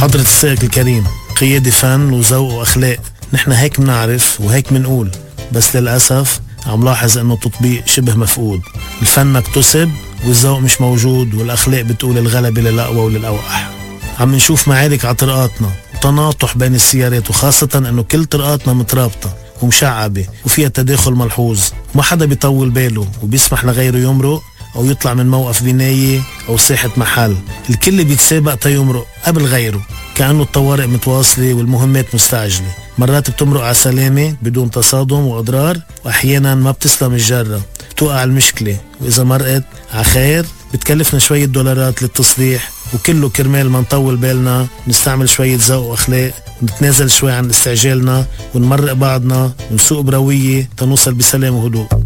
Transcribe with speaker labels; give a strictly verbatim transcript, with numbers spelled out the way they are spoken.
Speaker 1: حضرة السائق الكريم، قيادة فن وذوق وأخلاق، نحن هيك منعرف وهيك منقول، بس للأسف عم لاحظ انه التطبيق شبه مفقود. الفن مكتسب والذوق مش موجود، والأخلاق بتقول الغلبة للأقوى وللأوقح. عم نشوف معارك على طرقاتنا وتناطح بين السيارات، وخاصة انه كل طرقاتنا مترابطة ومشعبة وفيها تداخل ملحوظ، وما حدا بيطول باله وبيسمح لغيره يمرق او يطلع من موقف بناية او ساحة محل. الكل بيتسابق تيمرق قبل غيره، كأنه الطوارئ متواصلة والمهمات مستعجلة. مرات بتمرق على سلامة بدون تصادم وأضرار، وأحيانا ما بتسلم الجرة، بتوقع المشكلة، وإذا مرقت على خير بتكلفنا شوية دولارات للتصليح، وكله كرمال ما نطول بالنا، نستعمل شوية ذوق وأخلاق، ونتنازل شوي عن استعجالنا، ونمرق بعضنا، ونسوق بروية تنوصل بسلام وهدوء.